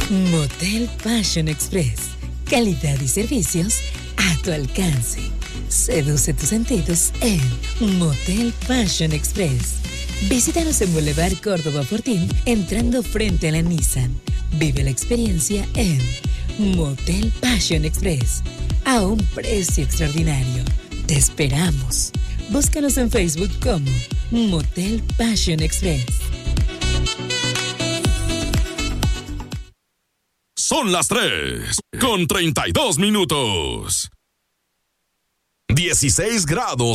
Motel Passion Express. Calidad y servicios a tu alcance. Seduce tus sentidos en Motel Passion Express. Visítanos en Boulevard Córdoba Fortín, entrando frente a la Nissan. Vive la experiencia en Motel Passion Express, a un precio extraordinario. Te esperamos. Búscanos en Facebook como Motel Passion Express. Son las 3:32. 16 grados.